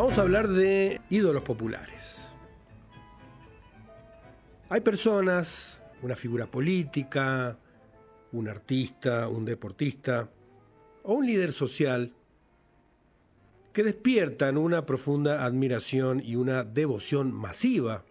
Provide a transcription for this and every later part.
Vamos a hablar de ídolos populares. Hay personas, una figura política, un artista, un deportista o un líder social que despiertan una profunda admiración y una devoción masiva.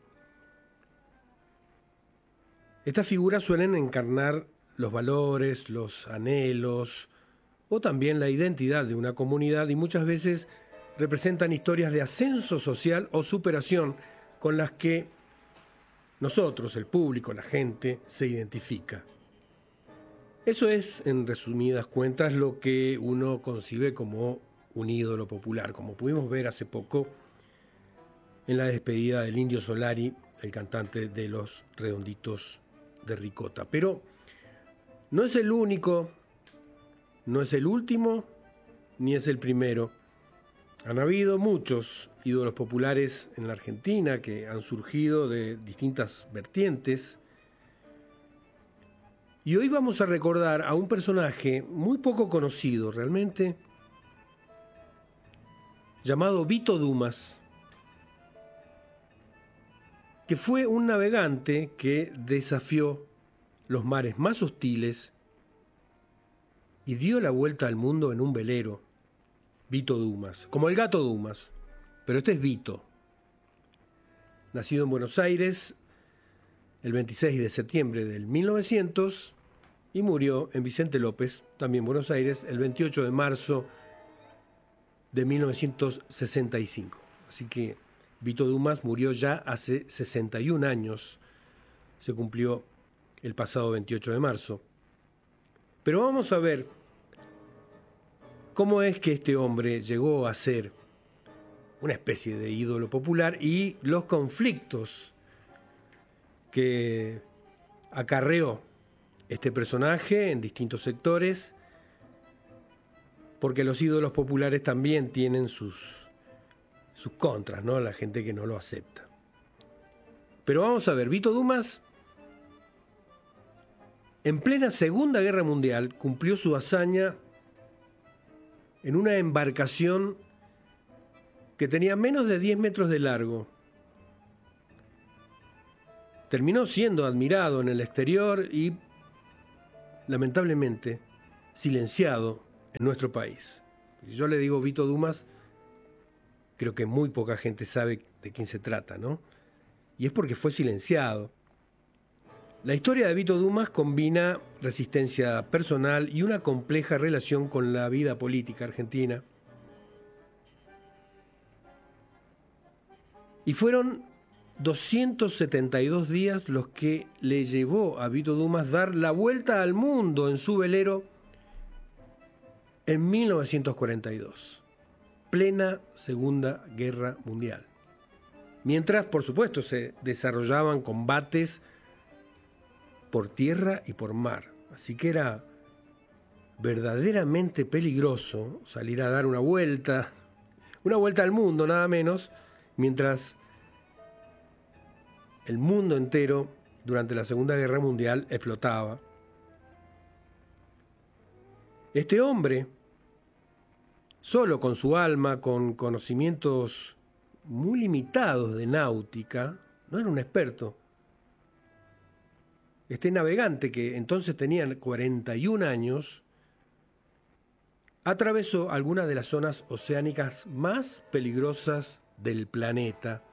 Estas figuras suelen encarnar los valores, los anhelos o también la identidad de una comunidad y muchas veces representan historias de ascenso social o superación con las que nosotros, el público, la gente, se identifica. Eso es, en resumidas cuentas, lo que uno concibe como un ídolo popular, como pudimos ver hace poco en la despedida del Indio Solari, el cantante de Los Redonditos de Ricota. Pero no es el único, no es el último, ni es el primero. Han habido muchos ídolos populares en la Argentina que han surgido de distintas vertientes. Y hoy vamos a recordar a un personaje muy poco conocido realmente, llamado Vito Dumas, que fue un navegante que desafió los mares más hostiles y dio la vuelta al mundo en un velero. Vito Dumas, como el gato Dumas, pero este es Vito. Nacido en Buenos Aires el 26 de septiembre del 1900 y murió en Vicente López, también Buenos Aires, el 28 de marzo de 1965. Así que Vito Dumas murió ya hace 61 años, se cumplió el pasado 28 de marzo. Pero vamos a ver cómo es que este hombre llegó a ser una especie de ídolo popular y los conflictos que acarreó este personaje en distintos sectores, porque los ídolos populares también tienen sus contras, ¿no? La gente que no lo acepta. Pero vamos a ver, Vito Dumas, en plena Segunda Guerra Mundial, cumplió su hazaña en una embarcación que tenía menos de 10 metros de largo. Terminó siendo admirado en el exterior y, lamentablemente, silenciado en nuestro país. Si yo le digo Vito Dumas, creo que muy poca gente sabe de quién se trata, ¿no? Y es porque fue silenciado. La historia de Vito Dumas combina resistencia personal y una compleja relación con la vida política argentina. Y fueron 272 días los que le llevó a Vito Dumas dar la vuelta al mundo en su velero en 1942, plena Segunda Guerra Mundial. Mientras, por supuesto, se desarrollaban combates por tierra y por mar. Así que era verdaderamente peligroso salir a dar una vuelta al mundo, nada menos, mientras el mundo entero durante la Segunda Guerra Mundial explotaba. Este hombre, solo con su alma, con conocimientos muy limitados de náutica, no era un experto. Este navegante, que entonces tenía 41 años, atravesó algunas de las zonas oceánicas más peligrosas del planeta,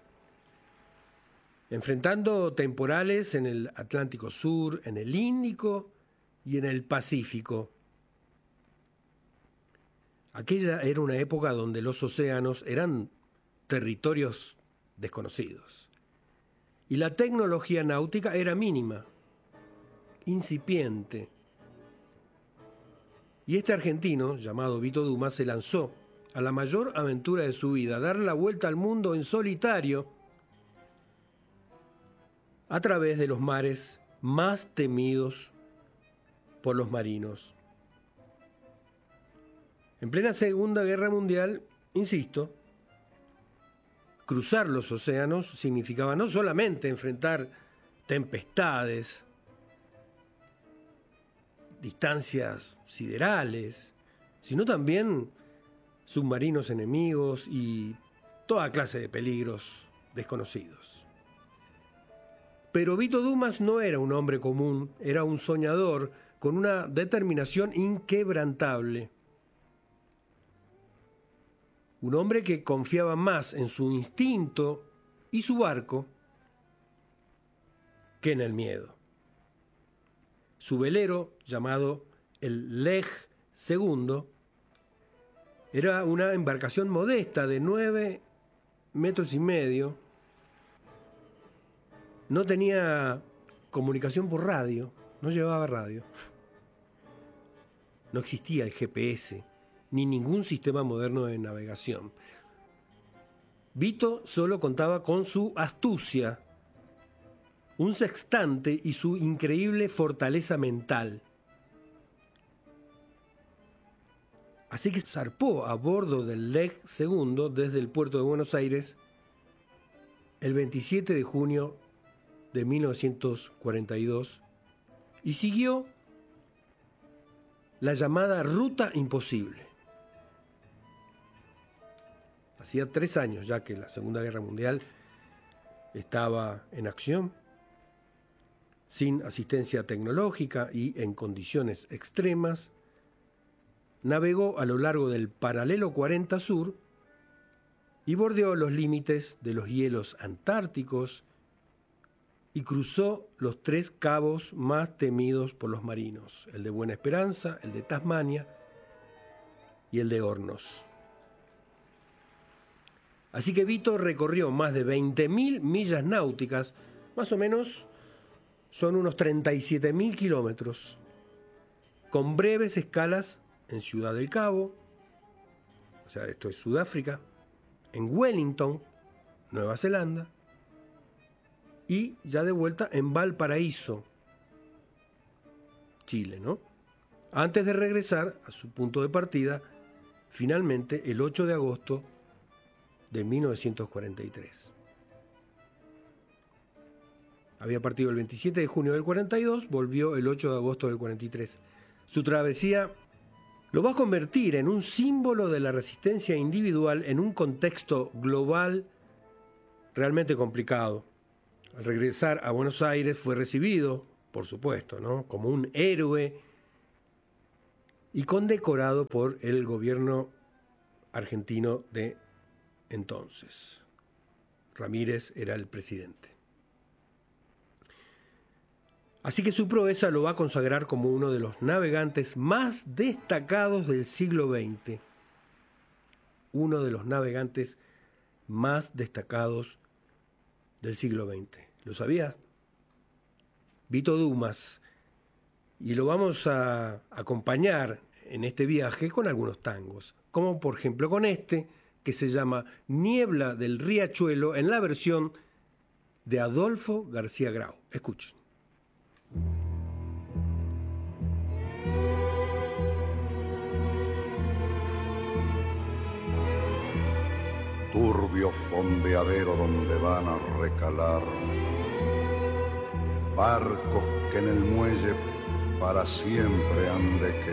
enfrentando temporales en el Atlántico Sur, en el Índico y en el Pacífico. Aquella era una época donde los océanos eran territorios desconocidos y la tecnología náutica era mínima, incipiente. Y este argentino, llamado Vito Dumas, se lanzó a la mayor aventura de su vida, dar la vuelta al mundo en solitario a través de los mares más temidos por los marinos. En plena Segunda Guerra Mundial, insisto, cruzar los océanos significaba no solamente enfrentar tempestades, distancias siderales, sino también submarinos enemigos y toda clase de peligros desconocidos. Pero Vito Dumas no era un hombre común, era un soñador con una determinación inquebrantable. Un hombre que confiaba más en su instinto y su barco que en el miedo. Su velero, llamado el Lej II, era una embarcación modesta de 9,5 metros. No tenía comunicación por radio, no llevaba radio. No existía el GPS, ni ningún sistema moderno de navegación. Vito solo contaba con su astucia, un sextante y su increíble fortaleza mental. Así que zarpó a bordo del Lej II desde el puerto de Buenos Aires el 27 de junio de 1942 y siguió la llamada Ruta Imposible. Hacía 3 años ya que la Segunda Guerra Mundial estaba en acción, sin asistencia tecnológica y en condiciones extremas. Navegó a lo largo del paralelo 40 Sur y bordeó los límites de los hielos antárticos y cruzó los 3 cabos más temidos por los marinos, el de Buena Esperanza, el de Tasmania y el de Hornos. Así que Vito recorrió más de 20.000 millas náuticas, más o menos son unos 37.000 kilómetros, con breves escalas en Ciudad del Cabo, o sea, esto es Sudáfrica, en Wellington, Nueva Zelanda, y ya de vuelta en Valparaíso, Chile, ¿no? Antes de regresar a su punto de partida, finalmente el 8 de agosto de 1943. Había partido el 27 de junio del 42, volvió el 8 de agosto del 43. Su travesía lo va a convertir en un símbolo de la resistencia individual en un contexto global realmente complicado. Al regresar a Buenos Aires fue recibido, por supuesto, ¿no?, como un héroe y condecorado por el gobierno argentino de entonces. Ramírez era el presidente. Así que su proeza lo va a consagrar como uno de los navegantes más destacados del siglo XX. Uno de los navegantes más destacados del siglo XX. ¿Lo sabía? Vito Dumas. Y lo vamos a acompañar en este viaje con algunos tangos, como por ejemplo con este, que se llama Niebla del Riachuelo, en la versión de Adolfo García Grau. Escuchen. Turbio fondeadero donde van a recalar barcos que en el muelle para siempre han de quedar.